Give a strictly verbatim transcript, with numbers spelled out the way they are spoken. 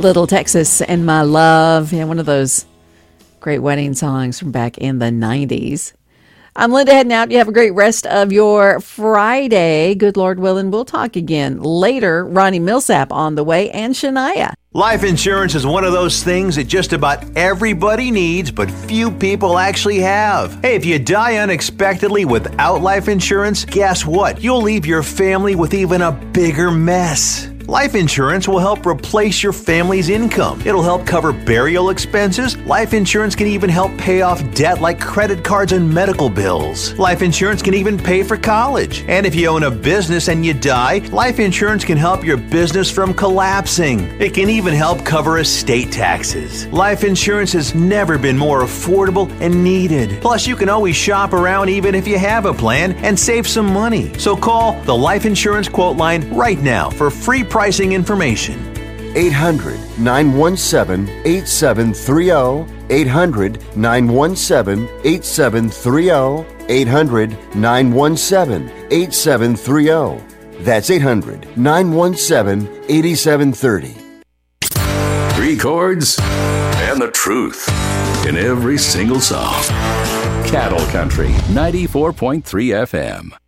Little Texas and My Love. Yeah, one of those great wedding songs from back in the nineties. I'm Linda heading out. You have a great rest of your Friday. Good Lord willing, we'll talk again later. Ronnie Millsap on the way and Shania. Life insurance is one of those things that just about everybody needs, but few people actually have. Hey, if you die unexpectedly without life insurance, guess what? You'll leave your family with even a bigger mess. Life insurance will help replace your family's income. It'll help cover burial expenses. Life insurance can even help pay off debt like credit cards and medical bills. Life insurance can even pay for college. And if you own a business and you die, life insurance can help your business from collapsing. It can even help cover estate taxes. Life insurance has never been more affordable and needed. Plus, you can always shop around even if you have a plan and save some money. So call the Life Insurance Quote Line right now for free pricing information. eight hundred, nine one seven, eight seven three zero. eight hundred, nine one seven, eight seven three zero. eight hundred, nine one seven, eight seven three zero. That's eight hundred, nine one seven, eight seven three zero. Three chords and the truth in every single song. Cattle Country ninety-four point three F M.